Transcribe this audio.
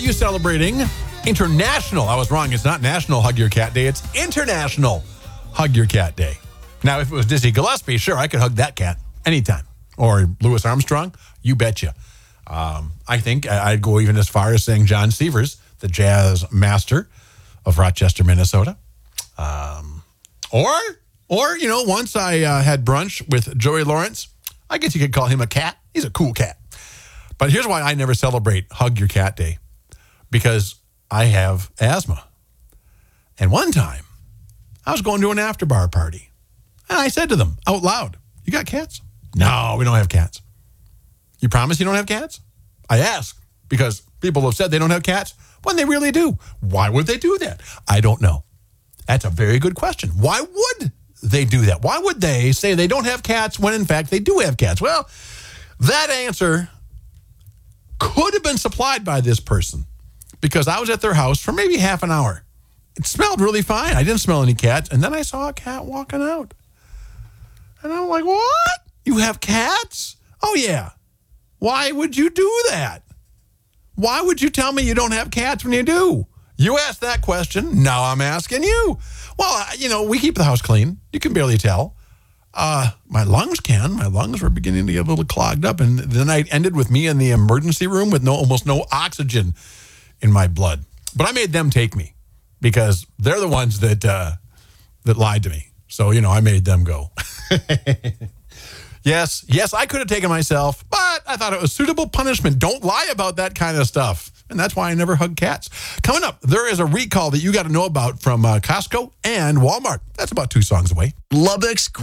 you celebrating International? I was wrong. It's not National Hug Your Cat Day. It's International Hug Your Cat Day. Now, if it was Dizzy Gillespie, sure, I could hug that cat anytime. Or Louis Armstrong, you betcha. I think I'd go even as far as saying John Sievers, the jazz master of Rochester, Minnesota. Or once I had brunch with Joey Lawrence. I guess you could call him a cat. He's a cool cat. But here's why I never celebrate Hug Your Cat Day. Because I have asthma. And one time, I was going to an after-bar party. And I said to them out loud, "You got cats?" "No, we don't have cats." "You promise you don't have cats?" I ask because people have said they don't have cats when they really do. Why would they do that? I don't know. That's a very good question. Why would they do that? Why would they say they don't have cats when, in fact, they do have cats? Well, that answer could have been supplied by this person because I was at their house for maybe half an hour. It smelled really fine. I didn't smell any cats. And then I saw a cat walking out. And I'm like, "What? You have cats?" "Oh, yeah." "Why would you do that? Why would you tell me you don't have cats when you do?" You asked that question. Now I'm asking you. Well, we keep the house clean. You can barely tell. My lungs can. My lungs were beginning to get a little clogged up. And the night ended with me in the emergency room with almost no oxygen in my blood. But I made them take me because they're the ones that lied to me. So, I made them go. Yes, I could have taken myself, but I thought it was suitable punishment. Don't lie about that kind of stuff. And that's why I never hug cats. Coming up, there is a recall that you got to know about from Costco and Walmart. That's about 2 songs away. Lubbock's